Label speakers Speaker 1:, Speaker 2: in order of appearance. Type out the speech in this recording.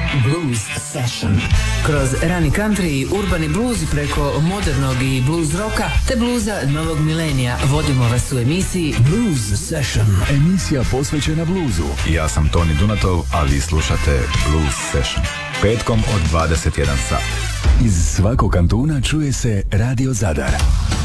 Speaker 1: Blues Session. Kroz rani country i urbani blues preko modernog i blues roka te bluza novog milenija vodimo vas u emisiji Blues Session.
Speaker 2: Emisija posvećena bluzu.
Speaker 3: Ja sam Toni Dunatov, a vi slušate Blues Session. Petkom od 21 sat.
Speaker 2: Iz svakog kantuna čuje se Radio Zadar.